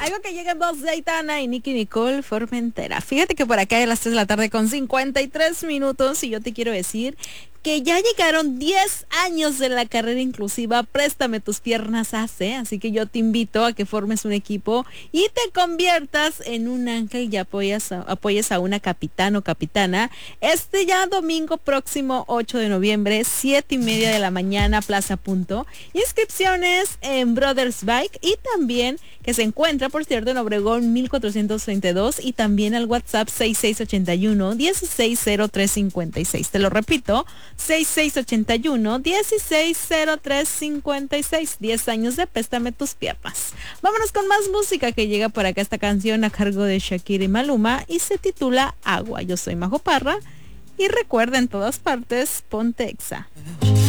Algo que llega en voz de Aitana y Nicky Nicole Formentera. Fíjate que por acá a las 3 de la tarde con 53 minutos y yo te quiero decir que ya llegaron 10 años de la carrera inclusiva Préstame tus piernas AC, así que yo te invito a que formes un equipo y te conviertas en un ángel y apoyes a una capitán o capitana este ya domingo próximo 8 de noviembre, 7:30 de la mañana, Plaza Punto. Inscripciones en Brothers Bike y también que se encuentra, por cierto, en Obregón 1432 y también al WhatsApp 6681-160356. Te lo repito, 6681-160356. 10 años de Préstame tus piernas. Vámonos con más música que llega por acá. Esta canción a cargo de Shakira y Maluma y se titula Agua. Yo soy Majo Parra y recuerda, en todas partes, ponte Exa.